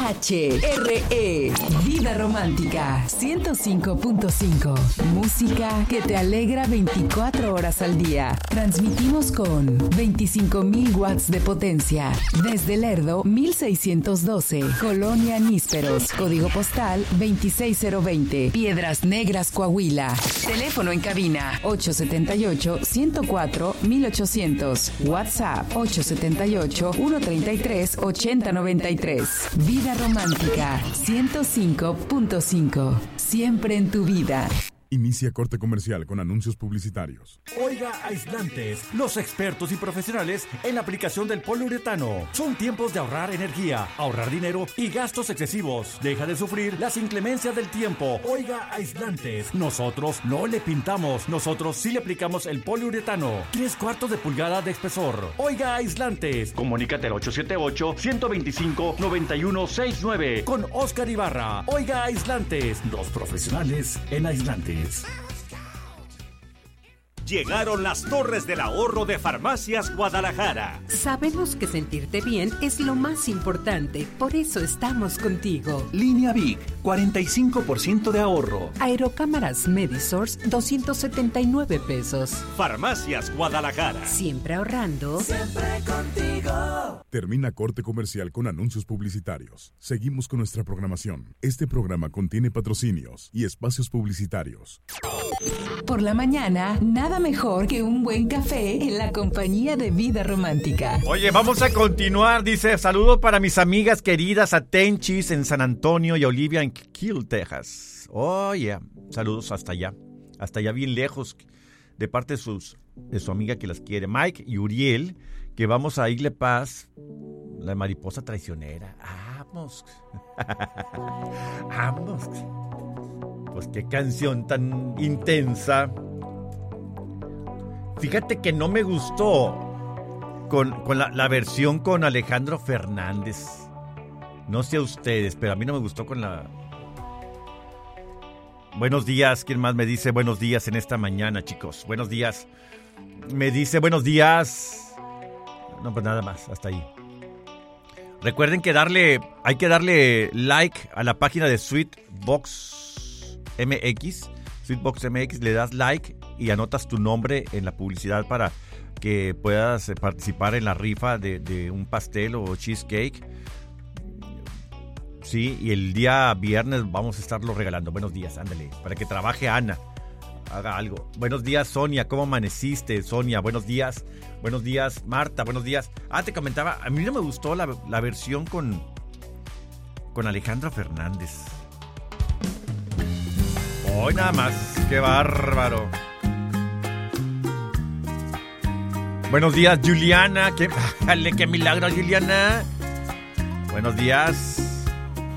HRE, Vida Romántica, 105.5. Música que te alegra 24 horas al día. Transmitimos con 25,000 watts de potencia. Desde Lerdo, 1612. Colonia Nísperos. Código postal 26020. Piedras Negras, Coahuila. Teléfono en cabina 878-104-1800. WhatsApp 878-133-8093. Vida Romántica 105.5. Siempre en tu vida. Inicia corte comercial con anuncios publicitarios. Oiga Aislantes, los expertos y profesionales en la aplicación del poliuretano. Son tiempos de ahorrar energía, ahorrar dinero y gastos excesivos. Deja de sufrir las inclemencias del tiempo. Oiga Aislantes, nosotros no le pintamos, nosotros sí le aplicamos el poliuretano. 3/4 de pulgada de espesor. Oiga Aislantes, comunícate al 878-125-9169 con Oscar Ibarra. Oiga Aislantes, los profesionales en aislantes. Llegaron las Torres del Ahorro de Farmacias Guadalajara. Sabemos que sentirte bien es lo más importante, por eso estamos contigo. Línea Vic, 45% de ahorro. Aerocámaras Medisource, 279 pesos. Farmacias Guadalajara. Siempre ahorrando. Siempre contigo. Termina corte comercial con anuncios publicitarios. Seguimos con nuestra programación. Este programa contiene patrocinios y espacios publicitarios. Por la mañana, nada mejor que un buen café en la compañía de Vida Romántica. Oye, vamos a continuar. Dice, saludo para mis amigas queridas a Tenchis en San Antonio y a Olivia en Kill, Texas. Oh, yeah. Saludos hasta allá bien lejos, de parte de su amiga que las quiere. Mike y Uriel, que vamos a Igle Paz, la mariposa traicionera. Vamos. Vamos. Pues qué canción tan intensa. Fíjate que no me gustó con la versión con Alejandro Fernández. No sé a ustedes, pero a mí no me gustó con la... Buenos días, ¿quién más me dice buenos días en esta mañana, chicos? Buenos días. Me dice buenos días. No, pues nada más, hasta ahí. Recuerden que hay que darle like a la página de Sweetbox MX, Sweetbox MX, le das like y anotas tu nombre en la publicidad para que puedas participar en la rifa de un pastel o cheesecake. Sí, y el día viernes vamos a estarlo regalando. Buenos días, ándale, para que trabaje Ana, haga algo. Buenos días, Sonia, ¿cómo amaneciste, Sonia? Buenos días, Marta, buenos días. Te comentaba, a mí no me gustó la versión con Alejandro Fernández. Hoy nada más, qué bárbaro. Buenos días, Juliana. Qué milagro, Juliana. Buenos días.